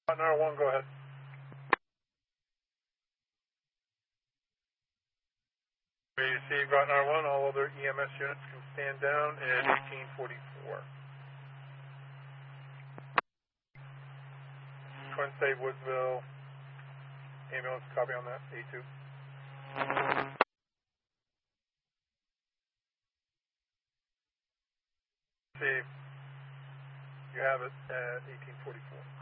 Groton R1, go ahead. We see Groton R1, all other EMS units can stand down at 1844. Twin State, Woodsville, ambulance, copy on that, A2. See, you have it at 1844.